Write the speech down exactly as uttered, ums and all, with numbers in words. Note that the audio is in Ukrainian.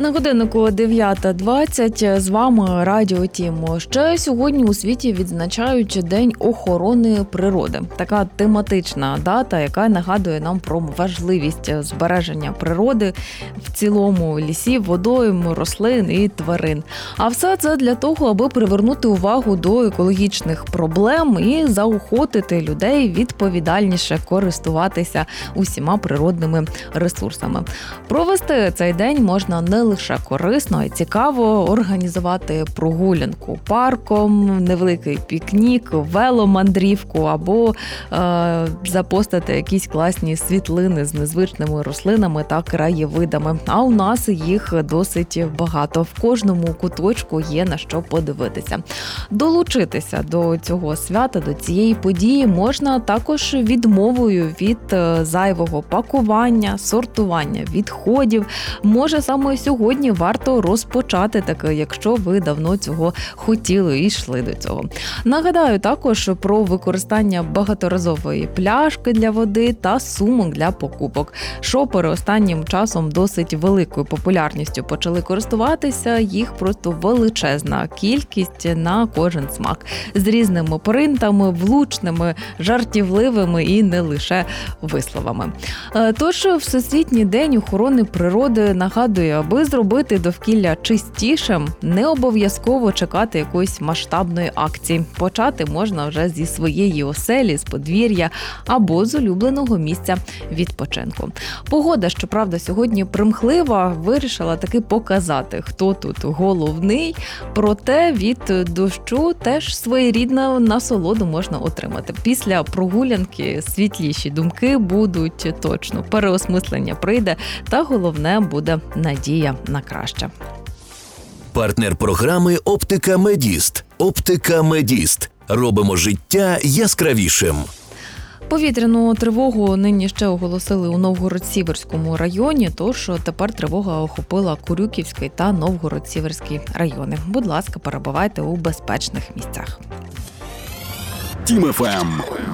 На годиннику дев'ята двадцять, з вами Радіо Тім. Ще сьогодні у світі відзначають День охорони природи. Така тематична дата, яка нагадує нам про важливість збереження природи в цілому, лісів, водойм, рослин і тварин. А все це для того, аби привернути увагу до екологічних проблем і заохотити людей відповідальніше користуватися усіма природними ресурсами. Провести цей день можна не лише корисно, а й цікаво, організувати прогулянку парком, невеликий пікнік, веломандрівку або е, запостити якісь класні світлини з незвичними рослинами та краєвидами. А у нас їх досить багато. В кожному куточку є на що подивитися. Долучитися до цього свята, до цієї події можна також відмовою від зайвого пакування, сортування відходів. Може, саме сьогодні варто розпочати таке, якщо ви давно цього хотіли і йшли до цього. Нагадаю також про використання багаторазової пляшки для води та сумок для покупок. Шопери останнім часом досить великою популярністю почали користуватися, їх просто величезна кількість на кожен смак. З різними принтами, влучними, жартівливими і не лише висловами. Тож Всесвітній день охорони природи нагадує, аби зробити довкілля чистішим, не обов'язково чекати якоїсь масштабної акції. Почати можна вже зі своєї оселі, з подвір'я або з улюбленого місця відпочинку. Погода, щоправда, сьогодні примхлива, вирішила таки показати, хто тут головний, проте від дощу теж своєрідну насолоду можна отримати. Після прогулянки світліші думки будуть точно, переосмислення прийде, та головне буде надія на краще. Партнер програми «Оптика Медіст». «Оптика Медіст». Робимо життя яскравішим. Повітряну тривогу нині ще оголосили у Новгород-Сіверському районі, тож тепер тривога охопила Курюківський та Новгород-Сіверський райони. Будь ласка, перебувайте у безпечних місцях. Тім еф ем.